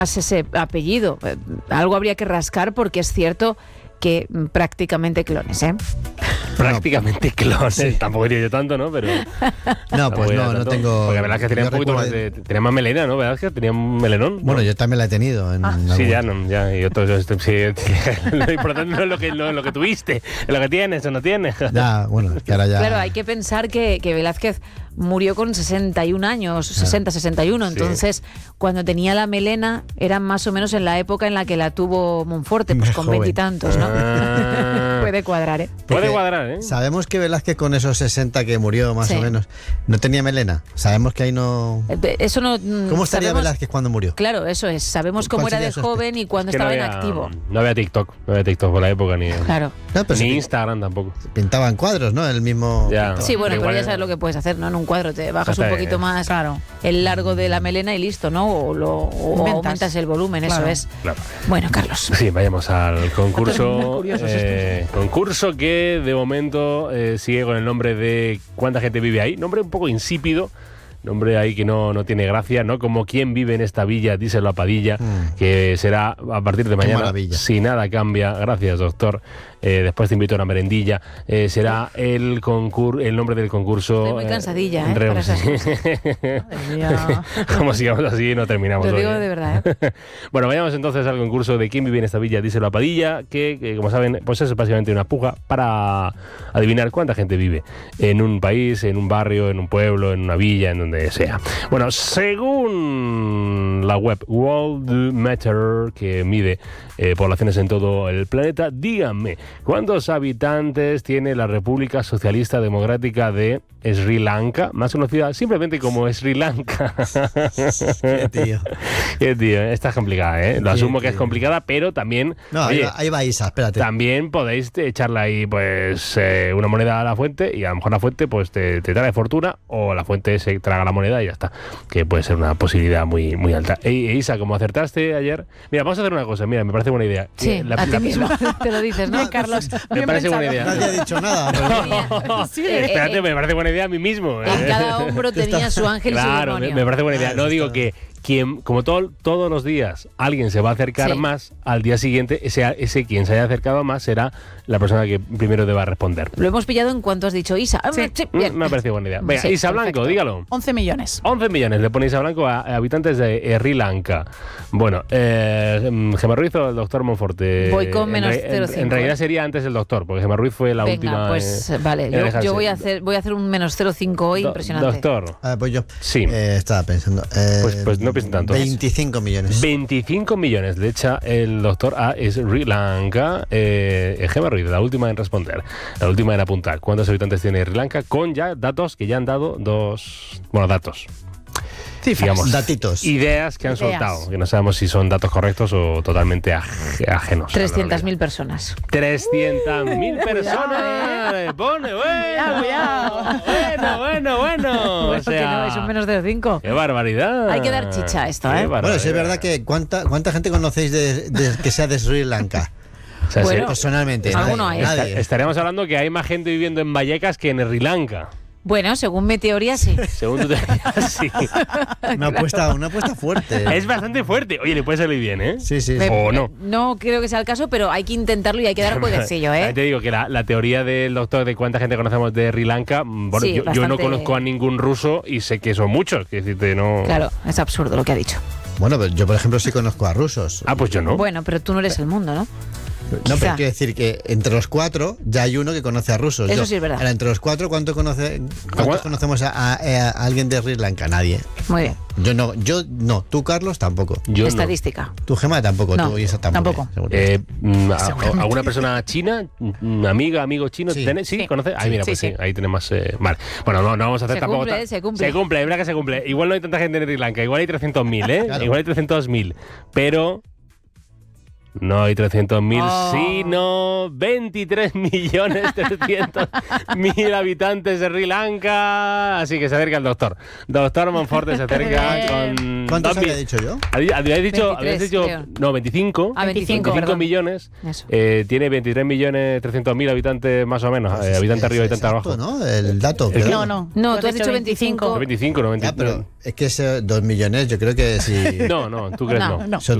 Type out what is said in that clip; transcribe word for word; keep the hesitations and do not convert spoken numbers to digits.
ese apellido. Algo habría que rascar porque es cierto que prácticamente clones, ¿eh? Prácticamente clones, sí. Tampoco diría yo tanto, ¿no? Pero no, pues no, no tengo... Porque la verdad es que tenía un poquito más de... Tenía más melena, ¿no? ¿Verdad es que tenía un melenón? Bueno, ¿no? yo también la he tenido. En ah, sí, ya, no, ya. Y otros, sí, lo importante no es lo que, no, lo que tuviste, es lo que tienes o no tienes. Ya, bueno, que ahora ya... Claro, hay que pensar que, que Velázquez murió con sesenta y un años, sesenta, sesenta y uno, sí. Entonces cuando tenía la melena era más o menos en la época en la que la tuvo Monforte, pues con veintitantos, ¿no? Ah. Puede cuadrar, ¿eh? Puede cuadrar, ¿eh? Sabemos que Velázquez con esos sesenta que murió más sí. o menos, no tenía melena. Sabemos que ahí no... Eso no... ¿Cómo estaría sabemos... Velázquez cuando murió? Claro, eso es. Sabemos cómo era de joven y cuando es estaba no había, en activo. No había TikTok, no había TikTok por la época, ni, claro. no, ni Instagram tampoco. Pintaban cuadros, ¿no? El mismo... Ya, sí, bueno, pero, pero ya sabes lo que puedes hacer, ¿no? En un cuadro te bajas un poquito más claro. el largo de la melena y listo, ¿no? O, lo, o aumentas el volumen, claro. eso es. Claro. Bueno, Carlos. Sí, vayamos al concurso. eh, concurso que de momento eh, sigue con el nombre de ¿cuánta gente vive ahí? Nombre un poco insípido. Nombre ahí que no, no tiene gracia, ¿no? Como ¿quién vive en esta villa? Díselo a Padilla, mm. que será a partir de mañana, si nada cambia. Gracias, doctor. Eh, después te invito a una merendilla. Eh, será el concur el nombre del concurso. Estoy muy cansadilla, ¿eh? Re para esas Como sigamos así, no terminamos. Lo hoy, digo ¿eh? de verdad, ¿eh? Bueno, vayamos entonces al concurso de ¿quién vive en esta villa? Díselo a Padilla, que, que como saben, pues es básicamente una puja para adivinar cuánta gente vive en un país, en un barrio, en un pueblo, en una villa, en donde sea. Bueno, según la web Worldmeter, que mide eh, poblaciones en todo el planeta, díganme, ¿cuántos habitantes tiene la República Socialista Democrática de Sri Lanka? Más conocida simplemente como Sri Lanka. Qué tío. Qué tío, esta es complicada, ¿eh? Lo Qué asumo que tío. es complicada, pero también... No, oye, ahí, va, ahí va Isa, espérate. También podéis echarle ahí, pues, eh, una moneda a la fuente y a lo mejor la fuente, pues, te, te trae fortuna o la fuente se traga la moneda y ya está. Que puede ser una posibilidad muy, muy alta. E, Isa, como acertaste ayer... Mira, vamos a hacer una cosa. Mira, me parece buena idea. Sí, la, a ti la, mismo te lo dices, ¿no, Carlos? Me parece buena idea. Nadie ha dicho nada. No, sí, eh, espérate, eh, me parece buena idea a mí mismo. En cada hombro tenía su ángel claro, y su demonio. Me, me parece buena idea. No digo que quien, como todo, todos los días alguien se va a acercar sí. más, al día siguiente ese, ese quien se haya acercado más será la persona que primero deba responder. Lo hemos pillado en cuanto has dicho Isa. Sí. Sí, bien. Me ha parecido buena idea. Venga, sí, Isa perfecto. Blanco, dígalo. once millones. once millones le pone Isa Blanco a, a habitantes de Sri Lanka. Bueno, eh, Gemma Ruiz o el doctor Monforte. Voy con menos en, cero coma cinco. En, en realidad sería antes el doctor, porque Gemma Ruiz fue la Venga, última. Pues eh, vale, yo, yo voy a hacer voy a hacer un menos cero coma cinco hoy, Do, impresionante. Doctor. Ah, pues yo sí. eh, estaba pensando. Eh, pues, pues no piensen tanto. veinticinco millones. veinticinco millones le echa el doctor a Sri Lanka. Eh, Gemma Ruiz, la última en responder. La última en apuntar. ¿Cuántos habitantes tiene Sri Lanka? Con ya datos que ya han dado dos. Bueno, datos. Cifras. Digamos, datitos. Ideas que han ideas. soltado, que no sabemos si son datos correctos o totalmente aj ajenos. trescientas mil personas. trescientas mil personas. Eh. Pone, bueno, bueno, bueno, bueno. O sea, que no, es un menos de cinco. ¡Qué barbaridad! Hay que dar chicha a esto, ¿eh? Bueno, sí es verdad que ¿cuánta, cuánta gente conocéis de, de, que sea de Sri Lanka? O sea, bueno, personalmente. Alguno hay. Nadie. Estaríamos hablando que hay más gente viviendo en Vallecas que en Sri Lanka. Bueno, según mi teoría, sí. Según tu teoría, sí. Una apuesta, una apuesta fuerte. Es bastante fuerte. Oye, le puede salir bien, ¿eh? Sí, sí. Me, o no. No creo que sea el caso, pero hay que intentarlo y hay que dar jueguecillo, ¿eh? Te digo que la, la teoría del doctor de cuánta gente conocemos de Sri Lanka, bueno, sí, yo, bastante... yo no conozco a ningún ruso y sé que son muchos. Que decirte, no... Claro, es absurdo lo que ha dicho. Bueno, pero yo, por ejemplo, sí conozco a rusos. Ah, pues yo no. Bueno, pero tú no eres el mundo, ¿no? No, pero quiero decir que entre los cuatro ya hay uno que conoce a rusos. Eso Yo, sí es verdad. Ahora, entre los cuatro, ¿cuánto conoce, ¿cuántos conocemos a, a, a alguien de Sri Lanka? Nadie. Muy bien. Yo no, yo no. Tú, Carlos, tampoco. Yo Estadística. No. Tú, Gemma, tampoco. No, tú y esa tampoco. tampoco. Eh, a, ¿Alguna persona china, amiga, amigo chino? Sí. ¿Sí? ¿Sí? ¿Conoces? Ahí, mira, sí, pues sí. sí. Ahí tenemos. Eh, vale. Bueno, no, no vamos a hacer se tampoco. Cumple, se cumple, se cumple. Es verdad que se cumple. Igual no hay tanta gente en Sri Lanka. Igual hay trescientos mil, ¿eh? Claro. Igual hay trescientos mil. Pero. No hay trescientos mil, Oh. sino veintitrés millones trescientos mil habitantes de Sri Lanka. Así que se acerca el doctor. Doctor Monforte se acerca Bien. con... ¿Cuántos dos mil- había dicho yo? Había- Habíais dicho, veintitrés, habíais dicho creo. no, veinticinco. Ah, veinticinco, perdón. millones. Eso. Eh, tiene veintitrés millones trescientos mil habitantes más o menos. Pues eh, es- habitante es arriba, habitante exacto, abajo. ¿no? El dato. El- creo. No, no. No, tú has dicho veinticinco. veinticinco, no Ya, veinticinco. pero es que ese dos millones, yo creo que sí. No, no, tú crees No. no. No. Son